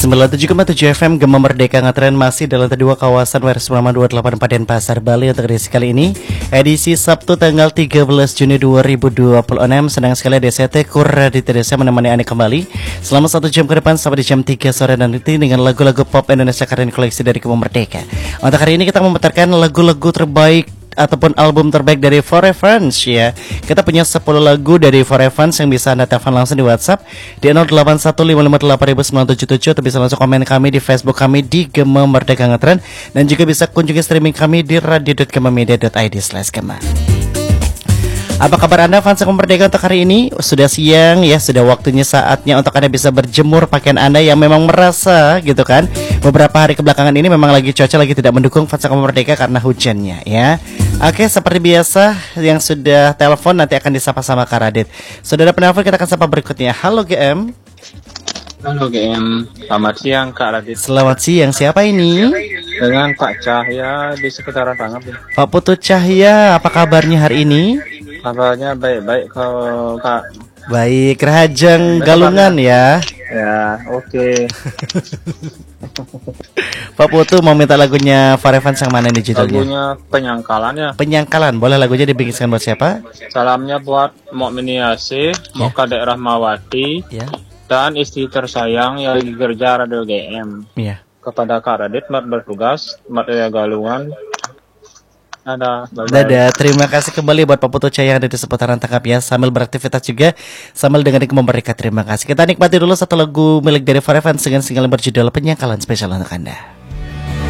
97,7 FM Gema Merdeka ngetren masih dalam kedua kawasan Wires Purnama 284 Denpasar, Bali untuk edisi kali ini. Edisi Sabtu tanggal 13 Juni 2026. Senang sekali DCT Kura di TDC menemani Anda kembali selama 1 jam ke depan sampai di jam 3 sore nanti dengan lagu-lagu pop Indonesia karya koleksi dari Gema Merdeka. Untuk hari ini kita memutarkan lagu-lagu terbaik ataupun album terbaik dari Forevans ya. Kita punya 10 lagu dari Forevans yang bisa Anda telepon langsung di WhatsApp di 0815588977 atau bisa langsung komen kami di Facebook kami di Gema Merdeka Ngetren, dan juga bisa kunjungi streaming kami di radio.gemamedia.id/gema. Apa kabar Anda fans Gema Merdeka untuk hari ini? Sudah siang ya, sudah waktunya saatnya untuk Anda bisa berjemur pakaian Anda yang memang merasa gitu kan. Beberapa hari kebelakangan ini memang lagi cuaca lagi tidak mendukung fans Gema Merdeka karena hujannya ya. Oke, seperti biasa yang sudah telepon nanti akan disapa sama Kak Radit. Sudah ada penelpon, kita akan sapa berikutnya. Halo GM. Halo GM, selamat siang Kak Radit. Selamat siang, siapa ini? Dengan Pak Cahya di sekitaran Tanggap. Pak Putu Cahya, apa kabarnya hari ini? Kabarnya baik-baik Kak. Baik, Rahajeng Galungan ya. Ya, oke. Pak Putu mau minta lagunya Forevans yang mana nih judulnya? Lagunya Penyangkalan ya. Penyangkalan, boleh lagunya dibikinkan buat siapa? Salamnya buat Mukmin Yasih, mau ke daerah Mawati Ya. dan istri tersayang yang lagi kerja Radio GM. Iya. Kepada Kak Radit, mat bertugas, mat Galungan. Dadah, terima kasih kembali buat Pak Putu Cahya yang ada di seputaran Tangkap ya. Sambil beraktivitas juga, sambil dengan Gema Merdeka. Terima kasih. Kita nikmati dulu satu lagu milik dari Forevans dengan single berjudul Penyangkalan spesial untuk Anda.